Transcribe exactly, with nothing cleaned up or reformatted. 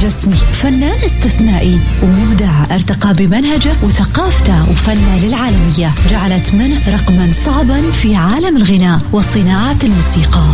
الجسمي، فنان استثنائي ومبدع ارتقى بمنهجه وثقافته وفنه للعالمية، جعلت منه رقما صعبا في عالم الغناء وصناعة الموسيقى.